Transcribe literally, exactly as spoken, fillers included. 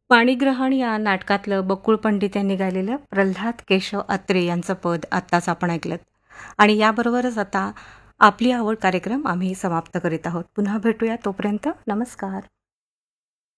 पाणीग्रहण या नाटकातलं बकुळ पंडित यांनी गायलेलं प्रल्हाद केशव अत्रे यांचं पद आत्ताच आपण ऐकलं. आणि याबरोबरच आता आपली आवड कार्यक्रम आम्ही समाप्त करीत आहोत. पुन्हा भेटूया, तोपर्यंत नमस्कार.